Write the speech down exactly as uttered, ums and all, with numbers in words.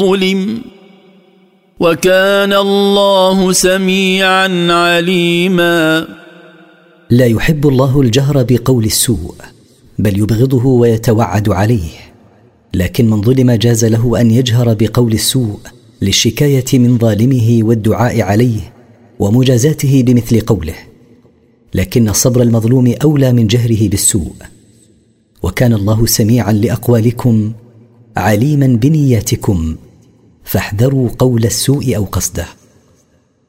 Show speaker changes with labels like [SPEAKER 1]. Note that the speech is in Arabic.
[SPEAKER 1] ظلم وكان الله سميعا عليما.
[SPEAKER 2] لا يحب الله الجهر بقول السوء، بل يبغضه ويتوعد عليه، لكن من ظلم جاز له أن يجهر بقول السوء للشكاية من ظالمه والدعاء عليه ومجازاته بمثل قوله، لكن صبر المظلوم أولى من جهره بالسوء. وكان الله سميعا لأقوالكم عليما بنياتكم، فاحذروا قول السوء أو قصده.